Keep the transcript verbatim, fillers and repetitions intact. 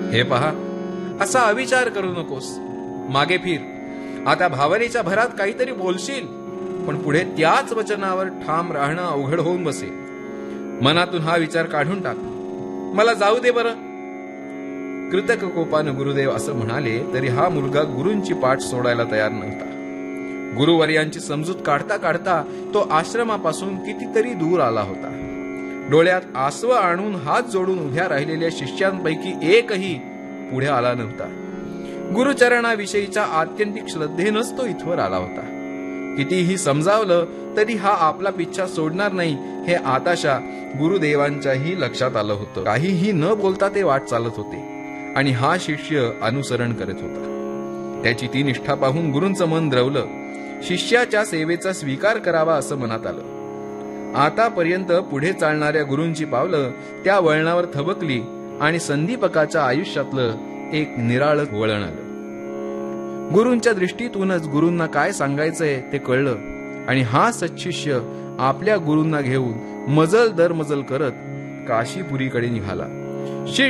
हे पहा, असा अविचार करू नकोस. मागे फिर. आता भावनेच्या भरात काहीतरी बोलशील, पण पुढे त्याच वचनावर ठाम राहणं अवघड होऊन बसेल. मनातून हा विचार काढून टाक. मला जाऊ दे बरं. कृतक कोपानं गुरुदेव असं म्हणाले तरी हा मुलगा गुरूंची पाठ सोडायला तयार नव्हता. गुरुवर्यांची समजूत काढता काढता तो आश्रमापासून कितीतरी दूर आला होता. डोळ्यात आसव आणून हात जोडून उभ्या राहिलेल्या शिष्यांपैकी एकही पुढे आला नव्हता. गुरुचरणाविषयीच्या आत्यंतिक श्रद्धेनंच तो इथवर आला होता. कितीही समजावलं तरी हा आपला पिच्छा सोडणार नाही हे आताशा गुरुदेवांच्याही लक्षात आलं होतं. काहीही न बोलता ते वाट चालत होते आणि हा शिष्य अनुसरण करत होता. त्याची ती निष्ठा पाहून गुरूंचं मन द्रवलं. शिष्याच्या सेवेचा स्वीकार करावा असं मनात आलं. आतापर्यंत पुढे चालणाऱ्या गुरूंची पावलं त्या वळणावर थबकली आणि संदीपकाच्या आयुष्यातलं एक निराळं वळण आलं. गुरूंच्या दृष्टीतूनच गुरूंना काय सांगायचंय ते कळलं आणि हा सच्शिष्य आपल्या गुरूंना घेऊन मजल दर मजल करत काशीपुरीकडे निघाला.